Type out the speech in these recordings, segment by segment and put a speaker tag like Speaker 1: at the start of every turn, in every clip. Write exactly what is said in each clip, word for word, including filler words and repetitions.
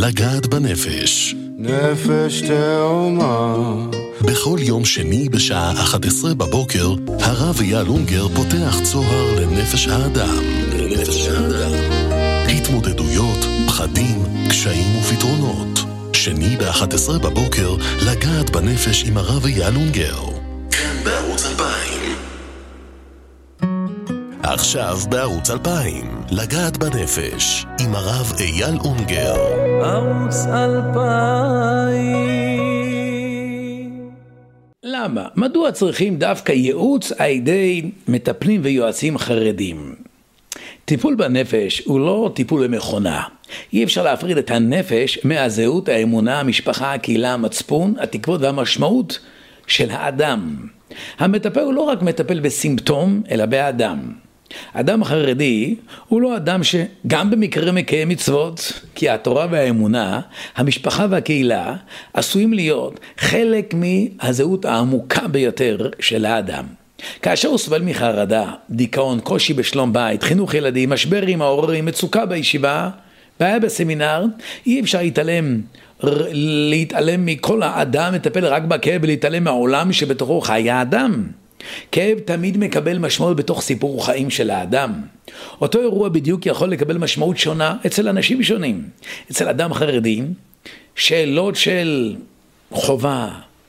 Speaker 1: לגעת בנפש.
Speaker 2: נפש תאומה.
Speaker 1: בכל יום שני בשעה אחת עשרה בבוקר, הרב אייל אונגר פותח צוהר לנפש האדם. לנפש האדם. התמודדויות, פחדים, קשיים ופתרונות. שני ב-אחת עשרה בבוקר, לגעת בנפש עם הרב אייל אונגר. כאן בערוץ אלפיים. עכשיו בערוץ אלפיים, לגעת בנפש, עם הרב אייל אונגר.
Speaker 3: ערוץ אלפיים. למה? מדוע צריכים דווקא ייעוץ על ידי מטפלים ויועצים חרדים? טיפול בנפש הוא לא טיפול במכונה. אי אפשר להפריד את הנפש מהזהות, האמונה, המשפחה, הקהילה, המצפון, התקוות והמשמעות של האדם. המטפל הוא לא רק מטפל בסימפטום, אלא באדם. אדם חרדי הוא לא אדם שגם במקרה מקיים מצוות, כי התורה והאמונה, המשפחה והקהילה עשויים להיות חלק מהזהות העמוקה ביותר של האדם. כאשר הוא סובל מחרדה, דיכאון, קושי בשלום בית, חינוך ילדים, משבר עם ההורים, מצוקה בישיבה, בעיה בסמינר, אי אפשר להתעלם, להתעלם מכל האדם, לטפל רק בכאב ולהתעלם מהעולם שבתוכו חי האדם. כאב תמיד מקבל משמעות בתוך סיפור חיים של האדם. אותו אירוע בדיוק יכול לקבל משמעות שונה אצל אנשים שונים. אצל אדם חרדי, שאלות של חובה,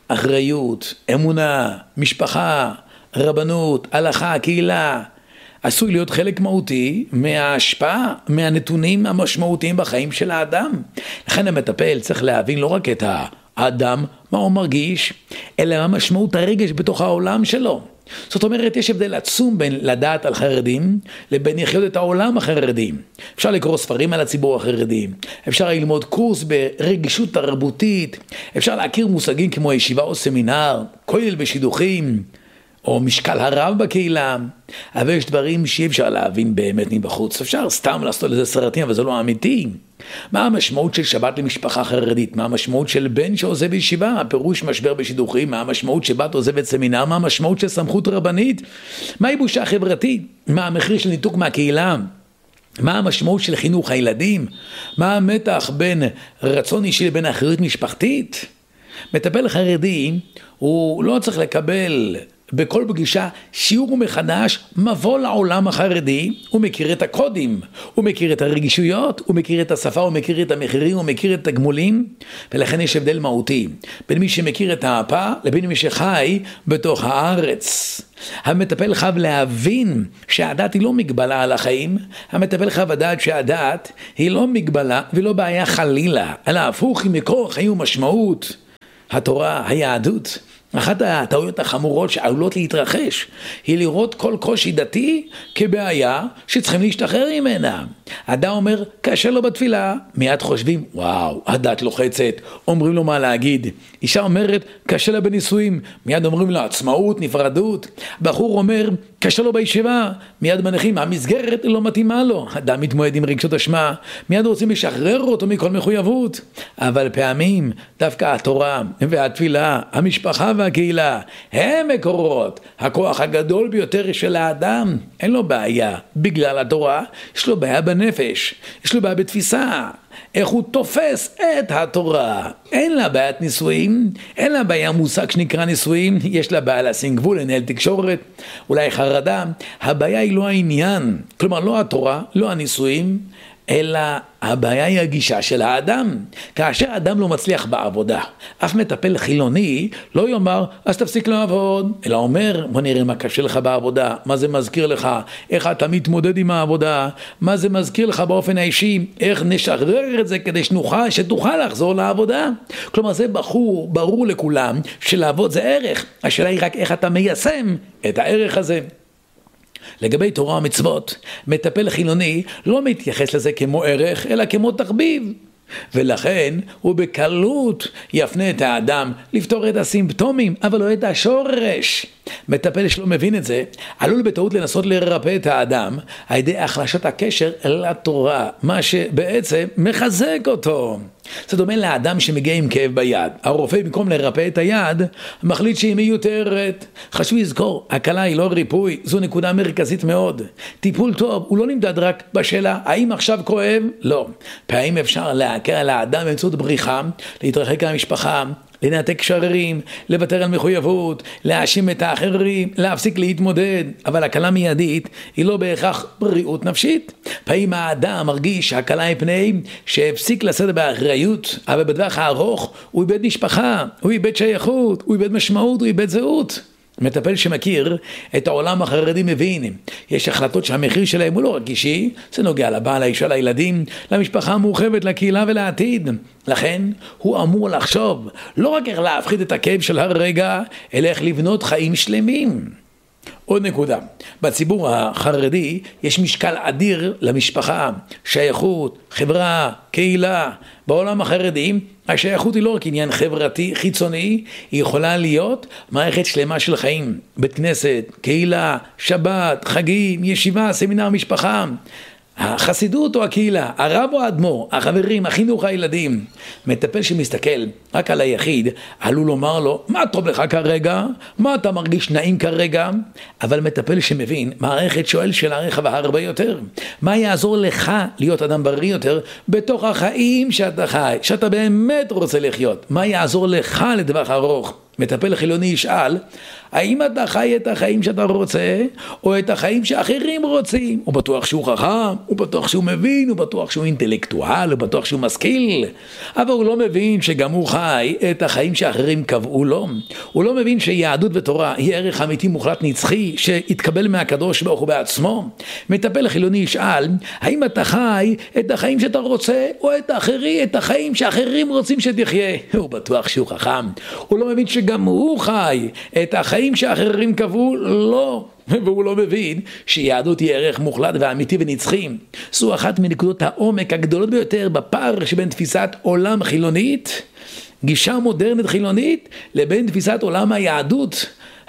Speaker 3: אחריות, אמונה, משפחה, רבנות, הלכה, קהילה, עשוי להיות חלק מהותי מההשפעה, מהנתונים המשמעותיים בחיים של האדם. לכן המטפל צריך להבין לא רק את האדם, מה הוא מרגיש, אלא מה משמעות הרגש בתוך העולם שלו. זאת אומרת, יש הבדל עצום בין לדעת על חרדים לבין לחיות את העולם החרדי. אפשר לקרוא ספרים על הציבור החרדי, אפשר ללמוד קורס ברגישות תרבותית, אפשר להכיר מושגים כמו ישיבה או סמינר, כולל בשידוכים, או משקל הרב בקהילה, אבל יש דברים שאי אפשר להבין באמת מבחוץ. אפשר סתם לעשות לזה סרטים, אבל זה לא אמיתי. מה המשמעות של שבת למשפחה חרדית? מה המשמעות של בן שעוזב ישיבה? הפירוש משבר בשידוכים? מה המשמעות שבת עוזבת סמינר? מה המשמעות של סמכות רבנית? מהי בושה חברתית? מה המחיר של ניתוק מהקהילה? מה המשמעות של חינוך הילדים? מה המתח בין רצון אישי לבין אחריות משפחתית? מטפל חרדי הוא לא צריך לקבל בכל פגישה שיעור מחדש מבוא לעולם החרדי. הוא מכיר את הקודים, הוא מכיר את הרגישויות, הוא מכיר את השפה, הוא מכיר את המחירים, הוא מכיר את הגמולים, ולכן יש הבדל מהותי בין מי שמכיר את האפה לבין מי שחי בתוך הארץ. המטפל חייב להבין שהדת היא לא מגבלה על החיים. המטפל חייב לדעת שהדת היא לא מגבלה ולא בעיה חלילה, אלא הפוך, היא מקור חיים ומשמעות. התורה, היהדות, אחת הטעויות החמורות שעלולות להתרחש היא לראות כל קושי דתי כבעיה שצריכים להשתחרר ממנה. אדם אומר קשה לו בתפילה, מיד חושבים וואו, הדת לוחצת, אומרים לו מה להגיד. אישה אומרת קשה לה בנישואים, מיד אומרים לה עצמאות, נפרדות. בחור אומר קשה לו בישיבה, מיד מניחים המסגרת לא מתאימה לו. אדם מתמודד עם רגשות אשמה, מיד רוצים לשחרר אותו מכל מחויבות. אבל פעמים דווקא התורה והתפילה, המשפחה והקהילה, הם מקורות הכוח הגדול ביותר של האדם. אין לו בעיה בגלל התורה, יש לו בעיה בנפש, יש לו בעיה בתפיסה, איך הוא תופס את התורה. אין לה בעיית נישואים, אין לה בעיה מושג שנקרא נישואים, יש לה בעיה לשים גבול, לנהל תקשורת, אולי חרדה. הבעיה היא לא העניין, כלומר לא התורה, לא הנישואים, אלא הבעיה היא הגישה של האדם. כאשר האדם לא מצליח בעבודה, אף מטפל חילוני לא יאמר אז תפסיק לעבוד, אלא אומר בוא נראה מה קשה לך בעבודה, מה זה מזכיר לך, איך אתה מתמודד עם העבודה, מה זה מזכיר לך באופן האישי, איך נשחרר את זה כדי שנוכל, שתוכל לחזור לעבודה. כלומר זה ברור, ברור לכולם שלעבוד זה ערך, השאלה היא רק איך אתה מיישם את הערך הזה. לגבי תורה ומצוות, מטפל חילוני לא מתייחס לזה כמו ערך, אלא כמו תחביב. ולכן הוא בקלות יפנה את האדם לפתור את הסימפטומים, אבל לא את השורש. מטפל שלא מבין את זה, עלול בטעות לנסות לרפא את האדם על ידי החלשת הקשר לתורה, מה שבעצם מחזק אותו. זה דומה לאדם שמגיע עם כאב ביד. הרופא במקום לרפא את היד, מחליט שהיא מיותרת. חשוב לזכור, הקלה היא לא ריפוי, זו נקודה מרכזית מאוד. טיפול טוב הוא לא נמדד רק בשאלה, האם עכשיו כואב? לא. פעמים אפשר להקל על האדם באמצעות בריחה, להתרחק מהמשפחה, לנתק שרירים, לוותר על מחויבות, להאשים את האחרים, להפסיק להתמודד. אבל הקלה מיידית היא לא בהכרח בריאות נפשית. פעמים האדם מרגיש שהקלה היא פני שהפסיק לשאת באחריות, אבל בטווח הארוך הוא איבד משפחה, הוא איבד שייכות, הוא איבד משמעות, הוא איבד זהות. מטפל שמכיר את העולם החרדי מבין, יש החלטות שהמחיר שלהם הוא לא רק אישי, זה נוגע לבעל, האישה, לילדים, למשפחה המורחבת, לקהילה ולעתיד. לכן הוא אמור לחשוב לא רק איך להפחית את הכאב של הרגע, אלא איך לבנות חיים שלמים. עוד נקודה, בציבור החרדי יש משקל אדיר למשפחה, שייכות, חברה, קהילה. בעולם החרדי השייכות היא לא רק עניין חברתי חיצוני, היא יכולה להיות מערכת שלמה של חיים, בית כנסת, קהילה, שבת, חגים, ישיבה, סמינר, משפחה. החסידות או הקהילה, הרב או האדמו"ר, החברים, החינוך, הילדים. מטפל שמסתכל רק על היחיד, עלול לומר לו, מה טוב לך כרגע? מה אתה מרגיש נעים כרגע? אבל מטפל שמבין, מערכת שואל שאלה רחבה הרבה יותר. מה יעזור לך להיות אדם בריא יותר בתוך החיים שאתה חי, שאתה באמת רוצה לחיות? מה יעזור לך לטווח ארוך? מטפל חילוני ישאל, האם אתה חי את החיים שאתה רוצה, או את החיים שאחרים רוצים? הוא בטוח שהוא חכם, הוא בטוח שהוא מבין, הוא בטוח שהוא אינטלקטואל, הוא בטוח שהוא משכיל, אבל הוא לא מבין שגם הוא חי את החיים שאחרים קבעו לו. הוא לא מבין שיהדות ותורה היא ערך אמיתי מוחלט נצחי, שהתקבל מהקדוש ברוך הוא בעצמו. מטפל חילוני ישאל, האם אתה חי את החיים שאתה רוצה, או את האחרי, את החיים שאחרים רוצים שתחיה? הוא בטוח שהוא חכם, הוא לא מבין שגם הוא חי את החיים שאחרים קבעו לא, והוא לא מבין שיהדות היא ערך מוחלט ואמיתי ונצחי. זו אחת מנקודות העומק הגדולות ביותר בפער שבין תפיסת עולם חילונית, גישה מודרנית חילונית, לבין תפיסת עולם היהדות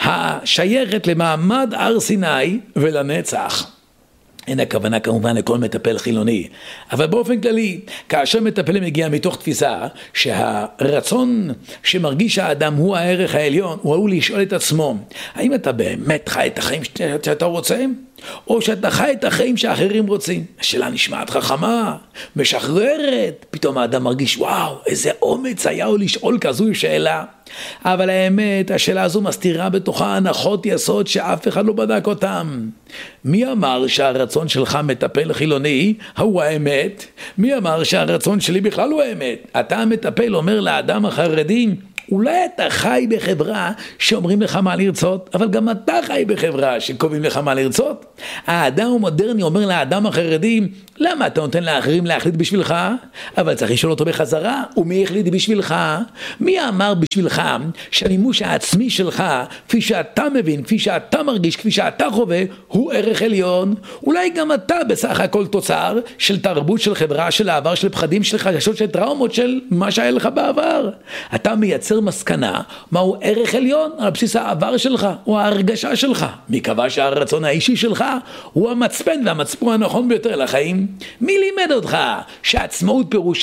Speaker 3: השייכת למעמד הר סיני ולנצח. אין הכוונה כמובן לכל מטפל חילוני, אבל באופן כללי, כאשר מטפל מגיע מתוך תפיסה שהרצון שמרגיש האדם הוא הערך העליון, הוא ראוי לשאול את עצמו, האם אתה באמת חי את החיים שאתה רוצה? או שאתה חי את החיים שאחרים רוצים? השאלה נשמעת חכמה, משחררת, פתאום האדם מרגיש וואו, איזה אומץ היה לו לשאול כזו שאלה. אבל האמת, השאלה הזו מסתירה בתוכה הנחות יסוד שאף אחד לא בדק אותם. מי אמר שהרצון שלך מטפל חילוני הוא האמת? מי אמר שהרצון שלי בכלל הוא האמת? אתה המטפל אומר לאדם החרדי, אולי אתה חי בחברה שאומרים לך מה לרצות, אבל גם אתה חי בחברה שקובעים לך מה לרצות. האדם המודרני אומר לאדם החרדי, למה אתה נותן לאחרים להחליט בשבילך? אבל צריך לשאול אותו בחזרה, ומי החליט בשבילך? מי אמר בשבילך שהמימוש העצמי שלך, כפי שאתה מבין, כפי שאתה מרגיש, כפי שאתה חווה, הוא ערך עליון? אולי גם אתה בסך הכל תוצר של תרבות, של חברה, של העבר, של פחדים, של חששות, של טראומות, של מה שהיה לך בעבר. אתה מייצר מסקנה מהו ערך עליון על בסיס העבר שלך או ההרגשה שלך. מי קבע שהרצון האישי שלך הוא המצפן והמצפון הנכון ביותר לחיים? מי לימד אותך שעצמאות פירוש